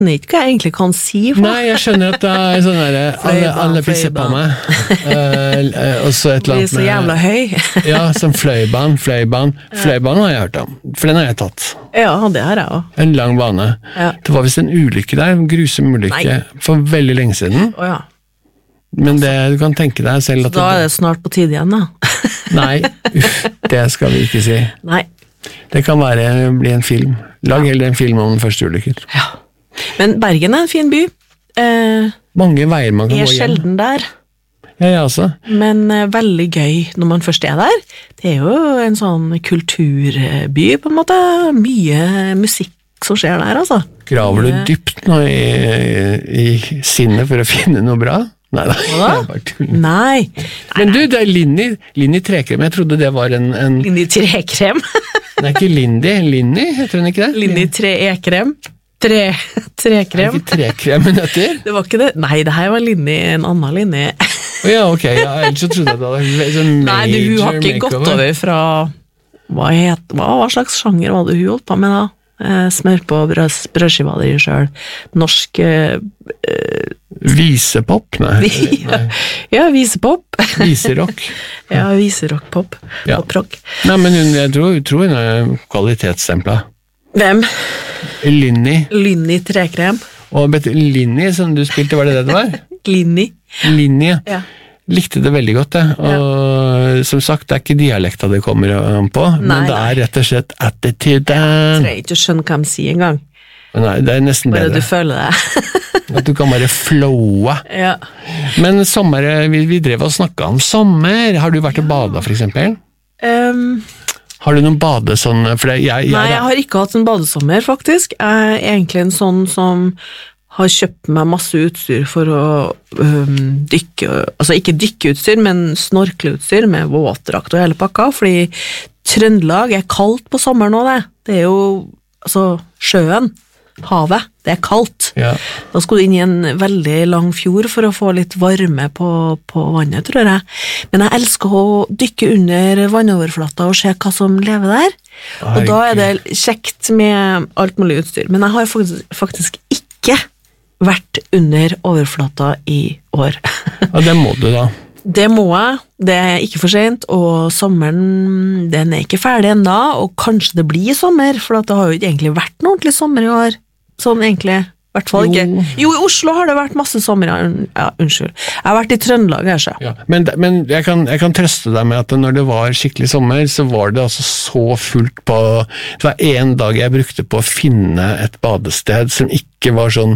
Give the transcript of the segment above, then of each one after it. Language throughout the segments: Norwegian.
skjønner ikke hva jeg egentlig kan si. Nei, jeg skjønner at det er sånn der, alle blir se på meg. Og så et eller annet Blir så jævla høy. Ja, som fløibanen har jeg hørt om, for den har jeg tatt. Ja, det har jeg også. En lang bane. Ja. Det var visst en ulykke der, en grusom ulykke, for veldig lenge siden. Åja. Men det, du kan tenke deg selv at... Da er det snart på tide igjen, da. Nei, det skal vi ikke si. Nei. Det kan bli en film. Lag heller en film om den første ulykken. Ja. Men Bergen er en fin by. Mange veier man kan gå hjem. Jeg er sjelden der. Ja, jeg også. Men veldig gøy når man først er der. Det er jo en sånn kulturby, på en måte. Mye musikk som skjer der, altså. Graver du dypt nå i sinnet for å finne noe bra? Neida, Nei. Men du, det er Linni Trekrem. Jeg trodde det var en... Linni Trekrem. Nei, ikke Linni, heter den ikke det? Linni Trekrem. Trekrem. Ikke Trekrem med nøtter? Det var ikke det. Nei, det her var Linni, en annen Linni. Ja, ok. Ellers så trodde jeg det var sånn major Nei, hun har ikke gått over fra... Hva slags sjanger var det hun holdt på med da? Smør på brødskiva der selv. Norsk... Visepop? Nei. Ja, visepop. Viserock. Ja, viserock-pop. Ja. Pop-rock. Nei, men jeg tror hun er kvalitetsstemplet. Hvem? Linni Trekrem. Og Linni, som du spilte, var det var? Linni, ja. Likte det veldig godt, det. Og som sagt, det er ikke dialekta det kommer an på, men det er rett og slett attituden. Jeg ikke skjønne hva de sier engang. Nei, det er nesten bare bedre. Du føler det. At du kan bare flowe. Ja. Men sommer, vi drev og snakket om sommer. Har du vært og badet, for eksempel? Har du noen bade sånn? Nei, jeg har ikke hatt en badesommer, faktisk. Jeg er egentlig en sånn som har kjøpt meg masse utstyr for å dykke, altså ikke dykkeutstyr, men snorkleutstyr med våtdrakt og hele pakka, fordi Trøndelag er kaldt på sommeren nå, det. Det er jo, altså, sjøen, havet, det er kaldt. Ja. Da skal du inn i en veldig lang fjord for å få litt varme på vannet, tror jeg. Men jeg elsker å dykke under vannoverflata og se hva som lever der. Og da er det kjekt med alt mulig utstyr. Men jeg har faktisk ikke vært under overflata i år. Ja, det må du da. Det må jeg, det er ikke for sent, og sommeren, den er ikke ferdig enda, og kanskje det blir sommer, for det har jo ikke egentlig vært noe ordentlig sommer i år, sånn egentlig, i hvert fall ikke. Jo, i Oslo har det vært masse sommer, ja, unnskyld. Jeg har vært i Trøndelag, kanskje. Ja, men jeg kan trøste deg med at når det var skikkelig sommer, så var det altså så fullt på, det var en dag jeg brukte på å finne et badested som ikke var sånn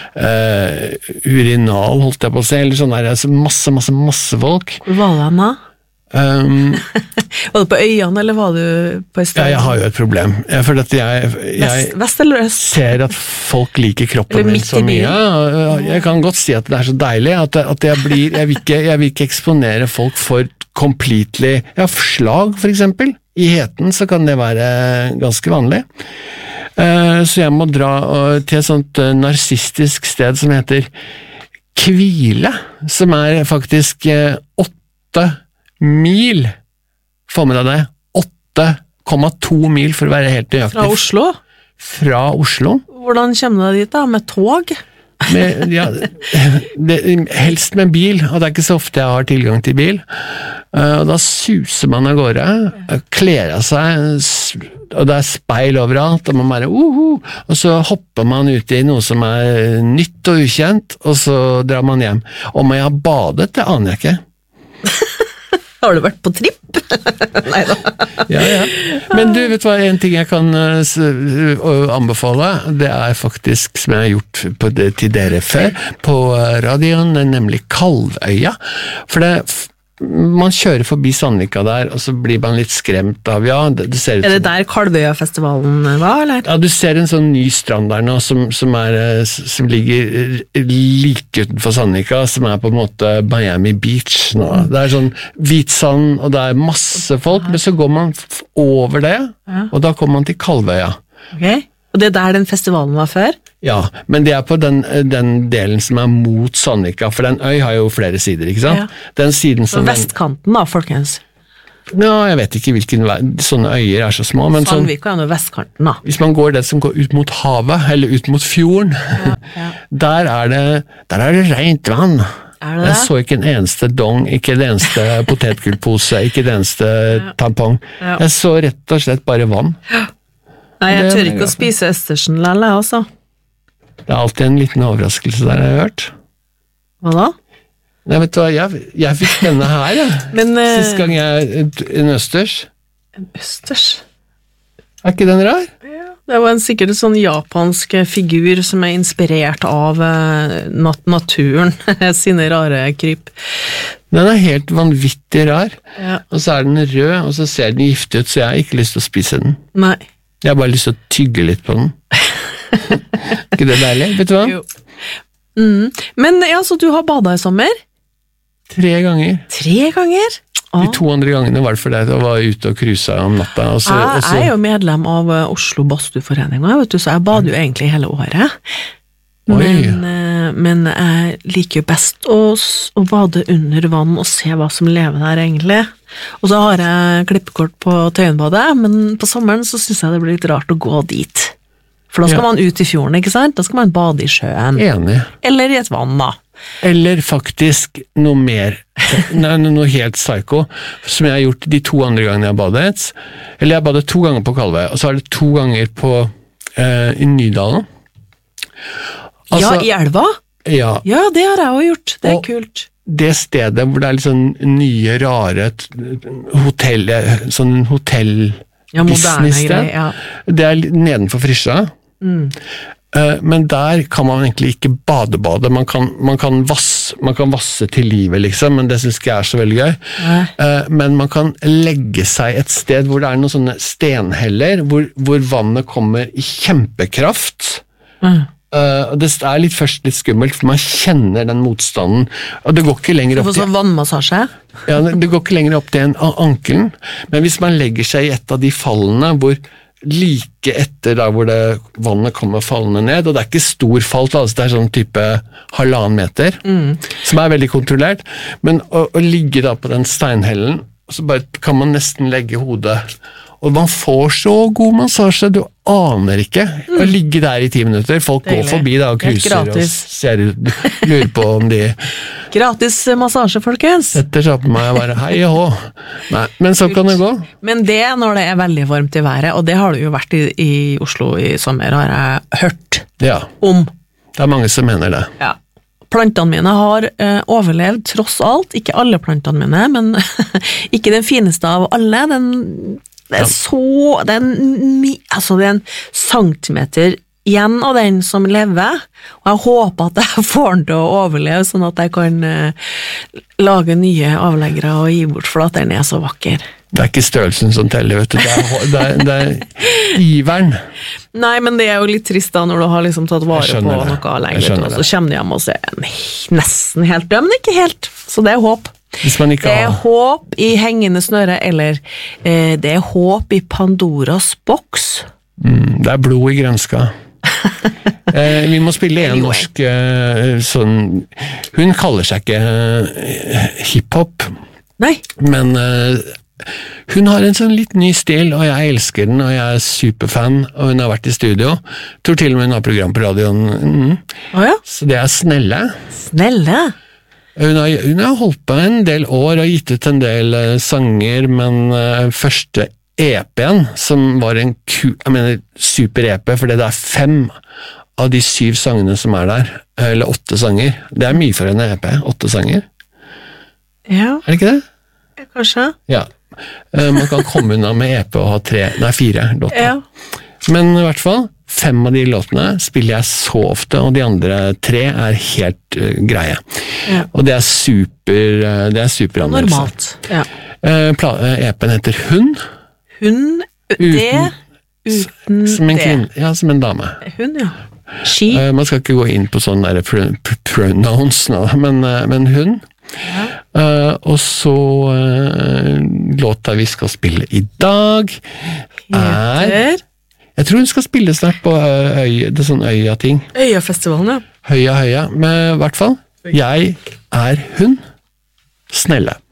urinal, holdt jeg på å si, eller sånn der, altså masse folk. Hvor var det da? Var du på øyene, eller var du på Østlandet? Ja, jeg har jo et problem. For at jeg Vest eller øst? Ser at folk liker kroppen min så mye. Jeg kan godt si at det er så deilig, at jeg vil ikke eksponere folk for completely, slag for eksempel. I heten så kan det være ganske vanlig. Så jeg må dra til et sånt narsistisk sted som heter Kvile, som er faktisk 8 mil. Få med deg det. 8,2 mil for å være helt nøyaktig. Fra Oslo? Fra Oslo. Hvordan kommer du dit da? Med tog? Helst med bil, og det er ikke så ofte jeg har tilgang til bil. Og da suser man av gårde, kler av seg, og det er speil overalt, og man bare og så hopper man ut i noe som er nytt og ukjent, og så drar man hjem. Om jeg har badet, det aner jeg ikke. Har du vært på tripp? Neida. Ja. Men du, vet du hva, en ting jeg kan anbefale, det er faktisk, som jeg har gjort til dere før, på radioen, nemlig Kalvøya. For man kjører forbi Sandvika der, og så blir man litt skremt av, det ser ut Er det der Kalvøya-festivalen var, eller? Ja, du ser en sånn ny strand der nå, som ligger like utenfor Sandvika, som er på en måte Miami Beach nå. Det er sånn hvit sand, og det er masse folk, men så går man over det, og da kommer man til Kalvøya. Ok, og det er der den festivalen var før? Ja, men det er på den delen som er mot Sandvika, for den øy har jo flere sider, ikke sant? Ja. Den siden som vestkanten da, folkens. jeg vet ikke hvilken vei, sånne øyer er så små, men Sandvik er jo vestkanten da. Hvis man går det som går ut mot havet, eller ut mot fjorden, der er det rent vann. Er det det? Jeg så ikke en eneste dong, ikke en eneste potetgullpose, ikke en eneste tampong. Jeg så rett og slett bare vann. Nei, jeg tør ikke å spise Østersen lille, altså. Det er alltid en liten overraskelse der, jeg har hørt. Hva da? Nei, vet du hva, jeg fikk denne her, sist gang en østers. En østers? Er ikke den rar? Ja, det var sikkert en sånn japansk figur som er inspirert av naturen, sine rare kryp. Den er helt vanvittig rar, Ja. og så er den rød, og så ser den giftig ut, så jeg har ikke lyst til å spise den. Nei. Jeg har bare lyst til å tygge litt på den. Ikke det deilig, vet du hva? Jo. Men ja, så du har badet i sommer? 3 ganger. 3 ganger? De 2 andre gangene var det fordi jeg var ute og cruisa om natta. Jeg er jo medlem av Oslo Badstueforening, så jeg bader jo egentlig hele året. Men jeg liker jo best å bade under vann og se hva som lever der egentlig. Og så har jeg klippekort på Tøyenbadet, men på sommeren så synes jeg det blir litt rart å gå dit. For da skal man ut i fjorden, ikke sant? Da skal man bade i sjøen. Enig. Eller i et vann da. Eller faktisk noe mer, noe helt psycho, som jeg har gjort de 2 andre gangene jeg har badet. Eller jeg badet 2 ganger på Kalvøy, og så er det 2 ganger i Nydalen. Altså, I elva? Ja, det har jeg jo gjort. Det er kult. Det stedet hvor det er litt sånn nye, rare hotell, sånn hotell-business-sted, det er nedenfor Frisja. Men der kan man egentlig ikke bade. Man kan vasse til livet, liksom, men det synes ikke jeg er så veldig gøy. Men man kan legge seg et sted hvor det er noen sånne stenheller, hvor vannet kommer i kjempekraft. Det er først litt skummelt, for man kjenner den motstanden, og det går ikke lenger opp til sånn vannmassasje? Ja, det går ikke lenger opp til ankelen, men hvis man legger seg i et av de fallene hvor like etter da hvor vannet kommer fallende ned, og det er ikke stor fall, altså det er sånn type 1,5 meter, som er veldig kontrollert, men å ligge da på den steinhellen, så bare kan man nesten legge hodet, og man får så god massasje, du aner ikke å ligge der i 10 minutter, folk går forbi da og cruiser og lurer på om de gratis massasje, folkens. Setter seg på meg og bare hei og hå. Nei, men så kan det gå. Men det når det er veldig varmt i været, og det har du jo vært i Oslo i sommer, har jeg hørt om. Det er mange som mener det. Ja. Plantene mine har overlevd tross alt, ikke alle plantene mine, men ikke den fineste av alle, det er en centimeter igjen av den som lever, og jeg håper at jeg får den til å overleve, sånn at jeg kan lage nye avleggere og gi bort, for at den er så vakker. Det er ikke størrelsen som teller, vet du. Det er iveren. Nei, men det er jo litt trist da, når du har liksom tatt vare på noe lenger, og så kommer du hjem og ser nesten helt død, men ikke helt, så det er håp. Det er håp i hengende snøre, eller det er håp i Pandoras boks. Det er blod i grønska. Vi må spille en norsk sånn, hun kaller seg ikke hiphop, men hun har en sånn litt ny stil, og jeg elsker den, og jeg er superfan, og hun har vært i studio. Jeg tror til og med hun har program på radioen. Så det er Snelle. Snelle? Hun har holdt på en del år og gitt ut en del sanger, men første EP-en, som var en super-EP, fordi det er 5 av de 7 sangene som er der, eller 8 sanger. Det er mye for en EP, 8 sanger. Ja. Er det ikke det? Kanskje. Ja. Man kan komme unna med EP og ha 4 låter. Ja. Men i hvert fall, 5 av de låtene spiller jeg så ofte, og de andre 3 er helt greie. Ja. Og det er super normalt. Ja. EP-en heter Hund. Hund, uten som en kvinne, ja, som en dame. Hund, ja. She. Man skal ikke gå inn på sånne pronouns nå, men hund. Ja. Og så låta vi skal spille i dag er jeg tror hun skal spille snart på det sånn Øya-ting. Øya-festivalen, ja. Høya, men i hvert fall, jeg er hun Snelle.